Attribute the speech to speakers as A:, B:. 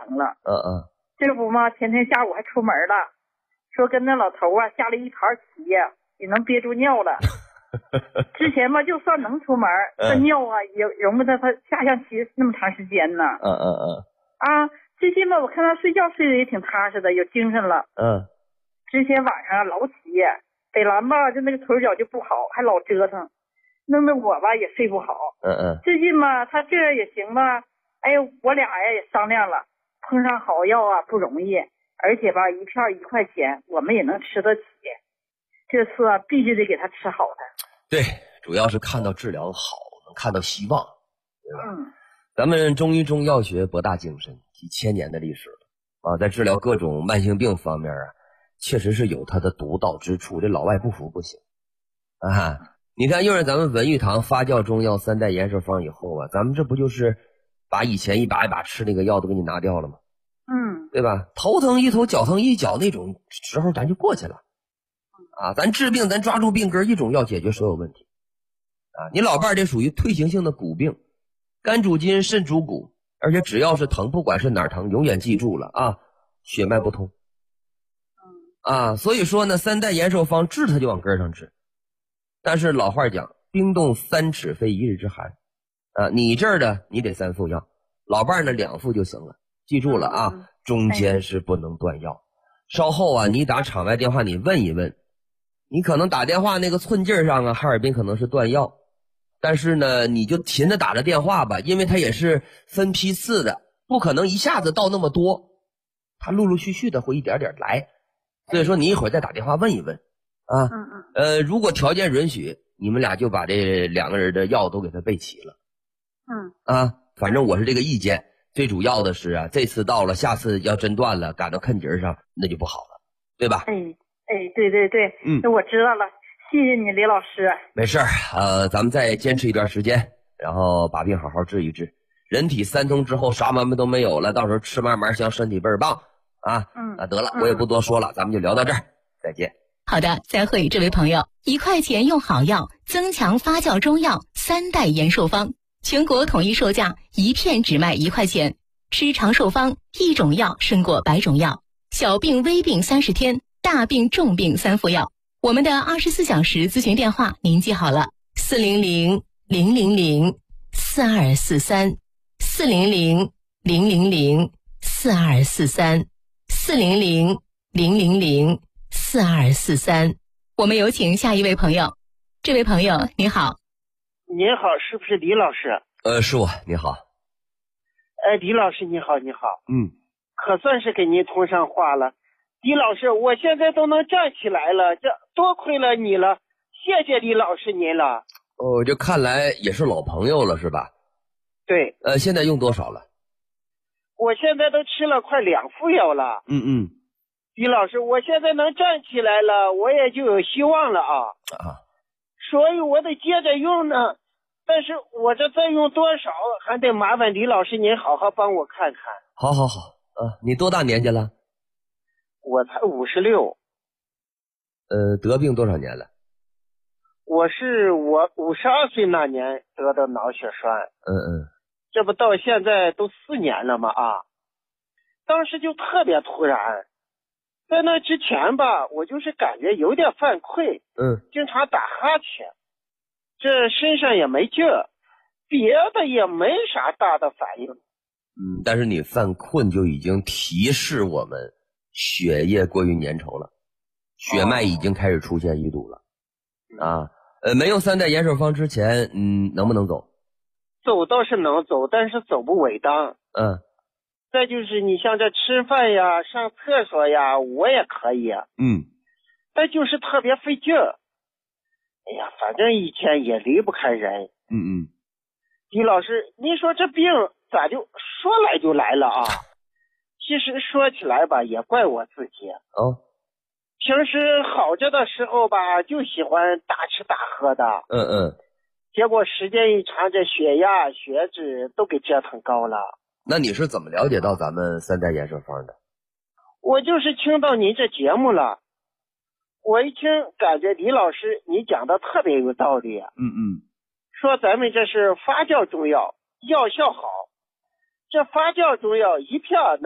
A: 了。这不嘛，前天下午还出门了，说跟那老头啊下了一盘棋呀，也能憋住尿了。之前吧，就算能出门，这尿啊也容不得他下象棋那么长时间呢。最近吧，我看他睡觉睡得也挺踏实的，有精神了。之前晚上老起，北兰吧就那个腿脚就不好，还老折腾，弄得我吧也睡不好。最近吧，他这也行吧，哎呦，我俩呀也商量了，碰上好药啊不容易，而且吧一片1块钱，我们也能吃得起。这次啊必须得给他吃好的。
B: 对，主要是看到治疗好，能看到希望，对吧？咱们中医中药学博大精深，几千年的历史了啊，在治疗各种慢性病方面啊，确实是有它的独到之处，这老外不服不行啊！你看，用上咱们文玉堂发酵中药3代延寿方以后啊，咱们这不就是把以前一把一把吃那个药都给你拿掉了吗？对吧？头疼一头，脚疼一脚那种时候咱就过去了啊！咱治病，咱抓住病根，一种药解决所有问题啊！你老伴儿这属于退行性的骨病。肝主筋，肾主骨，而且只要是疼，不管是哪儿疼，永远记住了啊，血脉不通。所以说呢，3代延寿方治它就往根上治。但是老话讲，冰冻3尺非一日之寒啊，你这儿的你得3副药，老伴儿呢2副就行了。记住了啊，中间是不能断药。稍后啊，你打场外电话你问一问，你可能打电话那个寸劲儿上啊，哈尔滨可能是断药。但是呢，你就勤着打着电话吧，因为它也是分批次的，不可能一下子到那么多，它陆陆续续的会一点点来。所以说你一会儿再打电话问一问啊。如果条件允许，你们俩就把这2个人的药都给他备齐了。反正我是这个意见。最主要的是啊，这次到了，下次要真断了，赶到坑节上，那就不好了，对吧？
A: 对，那我知道了。谢谢你，李老师。
B: 没事儿，咱们再坚持一段时间，然后把病好好治一治。人体3通之后，啥毛病都没有了，到时候吃慢慢香，身体倍儿棒啊！得了，我也不多说了，咱们就聊到这儿，再见。
C: 好的，再会这位朋友，1块钱用好药，增强发酵中药3代延寿方，全国统一售价1片只卖1块钱，吃长寿方，1种药胜过100种药，小病微病30天，大病重病3副药。我们的24小时咨询电话您记好了，400-000-4243，400-000-4243。我们有请下一位朋友。这位朋友你好。
D: 您好，是不是李老师？
B: 是我，你好。
D: 李老师你好。可算是给您通上话了。李老师，我现在都能站起来了，这多亏了你了，谢谢李老师您了。
B: 这看来也是老朋友了是吧？
D: 对。
B: 现在用多少了？
D: 我现在都吃了快2副药了。李老师，我现在能站起来了，我也就有希望了啊。所以我得接着用呢，但是我这再用多少，还得麻烦李老师您好好帮我看看。
B: 好，你多大年纪了？
D: 我才56。
B: 得病多少年了？
D: 我52岁那年得的脑血栓。这不到现在都4年了吗？当时就特别突然，在那之前吧，我就是感觉有点犯困，经常打哈欠，这身上也没劲儿，别的也没啥大的反应。
B: 但是你犯困就已经提示我们血液过于粘稠了，血脉已经开始出现淤堵了。没用3代延寿方之前，能不能走？
D: 走倒是能走，但是走不稳当。再就是你像这吃饭呀、上厕所呀，我也可以。但就是特别费劲儿。哎呀，反正一天也离不开人。李老师，您说这病咋就说来就来了啊？其实说起来吧，也怪我自己。平时好着的时候吧，就喜欢大吃大喝的。结果时间一长，这血压、血脂都给折腾高了。
B: 那你是怎么了解到咱们3代延寿方的？
D: 我就是听到您这节目了，我一听感觉李老师你讲的特别有道理。说咱们这是发酵中药，药效好，这发酵中药一片